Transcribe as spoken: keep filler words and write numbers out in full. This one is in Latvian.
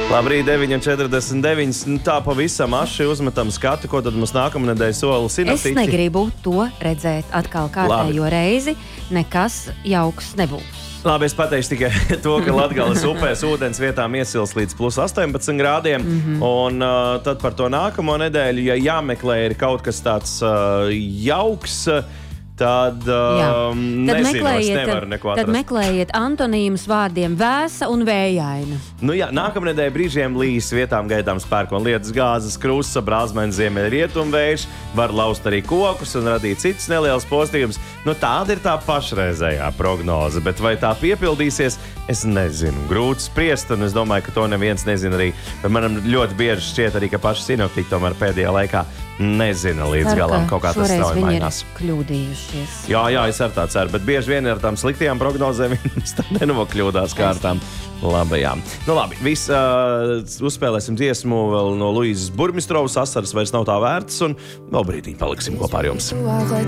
Labrīt, deviņi četrdesmit deviņi. Nu, tā pavisam aši uzmetam skatu, ko tad mums nākamnedēļ sola sinaptiķi. Es negribu to redzēt atkal kārtējo Labi. reizi. Nekas jauks nebūs. Labi, es pateikšu tikai to, ka Latgales upēs ūdens vietām iesils līdz plus astoņpadsmit grādiem. Mm-hmm. Un uh, tad par to nākamo nedēļu, ja jāmeklē ir kaut kas tāds uh, jauks, tad, uh, tad nezinu, es meklējiet, nevaru neko atrast. Tad meklējiet antonīmus vārdiem vēsa un vējaina. Nu jā, nākamnedēļ brīžiem līs, vietām gaidāms pērkona lietus gāzes, krusta, brāzmens, ziemeļrietumvējš, var laust arī kokus un radīt citas nelielas postījumus. Nu, tāda ir tā pašreizējā prognoze, bet vai tā piepildīsies, es nezinu. Grūti spriest, un es domāju, ka to neviens nezina arī. Bet manam ļoti bieži šķiet arī, ka paši sinoptiķi tomēr pēdējā laikā nezina līdz galam, kaut kā tas strauji mainās. Šoreiz viņi ir kļūdījušies. Jā, jā, es ar tā ceru, bet bieži vien ar tām sliktajām prognozēm viņas tā nenokļūdās kārtām. Labi, jā. Nu labi, viss uh, uzspēlēsim dziesmu vēl no Luīzes Burmistrovas, asaras vairs nav tā vērts, un vēl brīdī paliksim kopā ar jums.